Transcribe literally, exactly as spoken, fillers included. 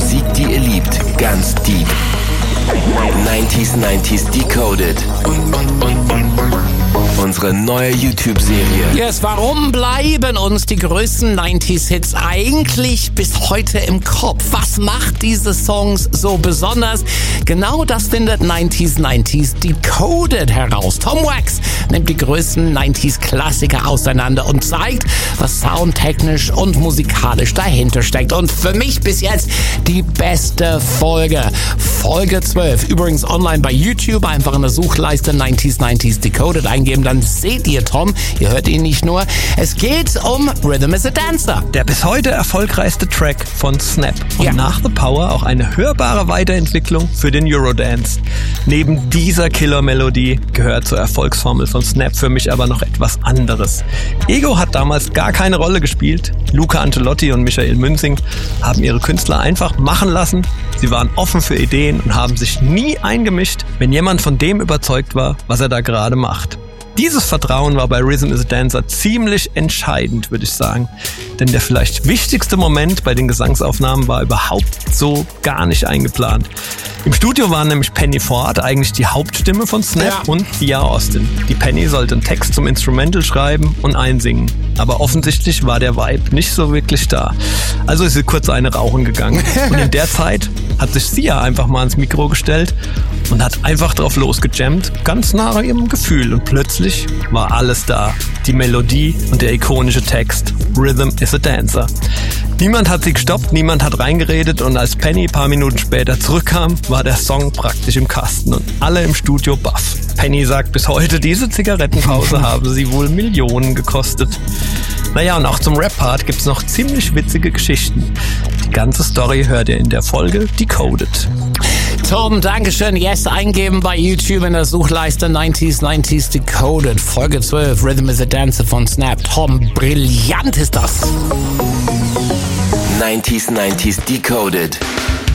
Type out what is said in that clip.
Musik, die ihr liebt, ganz deep. neunziger neunzig Decoded. Unsere neue YouTube-Serie. Yes, warum bleiben uns die größten neunziger-Hits eigentlich bis heute im Kopf? Was macht diese Songs so besonders? Genau das findet neunziger neunzig Decoded heraus. Tom Wax nimmt die größten neunziger-Klassiker auseinander und zeigt, was soundtechnisch und musikalisch dahinter steckt. Und für mich bis jetzt die beste Folge. Folge zwölf. Übrigens online bei YouTube. Einfach in der Suchleiste neunziger neunzig Decoded eingeben. Dann seht ihr Tom. Ihr hört ihn nicht nur. Es geht um Rhythm is a Dancer. Der bis heute erfolgreichste Track von Snap. Und Ja. nach The Power auch eine hörbare Weiterentwicklung für den Eurodance. Neben dieser Killer-Melodie gehört zur Erfolgsformel von Snap für mich aber noch etwas anderes. Ego hat damals gar keine Rolle gespielt. Luca Angelotti und Michael Münzing haben ihre Künstler einfach machen lassen. Sie waren offen für Ideen und haben sich nie eingemischt, wenn jemand von dem überzeugt war, was er da gerade macht. Dieses Vertrauen war bei Rhythm is a Dancer ziemlich entscheidend, würde ich sagen. Denn der vielleicht wichtigste Moment bei den Gesangsaufnahmen war überhaupt so gar nicht eingeplant. Im Studio waren nämlich Penny Ford eigentlich die Hauptstimme von Snap Ja. und Thea Austin. Die Penny sollte einen Text zum Instrumental schreiben und einsingen. Aber offensichtlich war der Vibe nicht so wirklich da. Also ist sie kurz eine rauchen gegangen. Und in der Zeit hat sich Thea einfach mal ans Mikro gestellt und hat einfach drauf losgejammt, ganz nach ihrem Gefühl. Und plötzlich war alles da. Die Melodie und der ikonische Text. Rhythm is a Dancer. Niemand hat sie gestoppt, niemand hat reingeredet und als Penny ein paar Minuten später zurückkam, war der Song praktisch im Kasten und alle im Studio baff. Penny sagt bis heute, diese Zigarettenpause habe sie wohl Millionen gekostet. Naja, und auch zum Rap-Part gibt's noch ziemlich witzige Geschichten. Die ganze Story hört ihr in der Folge Decoded. Tom, Dankeschön. Yes, eingeben bei YouTube in der Suchleiste neunziger neunzig Decoded. Folge zwölf, Rhythm is a Dancer von Snap. Tom, brillant ist das. neunziger neunzig Decoded.